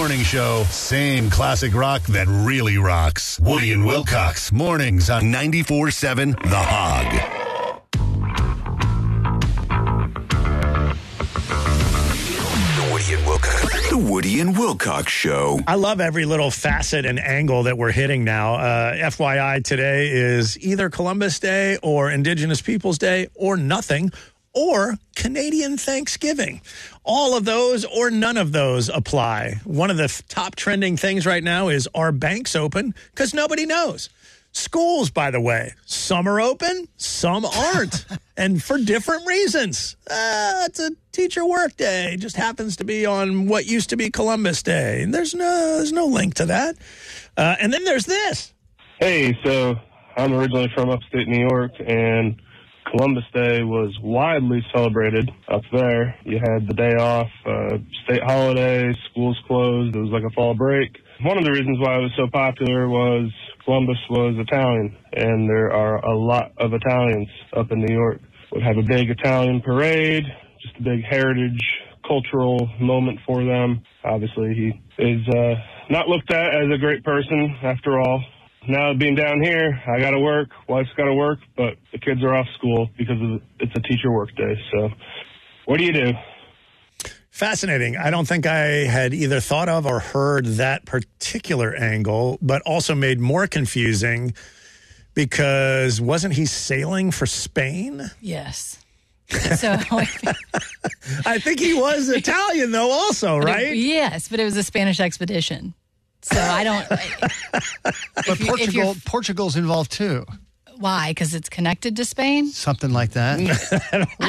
morning show. Same classic rock that really rocks. Woody and Wilcox, mornings on 94.7 The Hog. The Woody and Wilcox Show. I love every little facet and angle that we're hitting now. FYI, today is either Columbus Day or Indigenous Peoples Day or nothing, or Canadian Thanksgiving. All of those or none of those apply. One of the top trending things right now is, are banks open? Because nobody knows. Schools, by the way, some are open, some aren't, and for different reasons. It's a teacher work day. It just happens to be on what used to be Columbus Day. And there's no link to that. And then there's this. Hey, so I'm originally from upstate New York, and Columbus Day was widely celebrated up there. You had the day off, state holiday, schools closed. It was like a fall break. One of the reasons why it was so popular was Columbus was Italian, and there are a lot of Italians up in New York. Would have a big Italian parade, just a big heritage, cultural moment for them. Obviously, he is not looked at as a great person after all. Now being down here, I got to work, wife's got to work, but the kids are off school because it's a teacher work day. So what do you do? Fascinating. I don't think I had either thought of or heard that particular angle, but also made more confusing because wasn't he sailing for Spain? Yes. So I think he was Italian, though, also, right? Yes, but it was a Spanish expedition. So I don't. But Portugal's involved too. Why? Because it's connected to Spain? Something like that.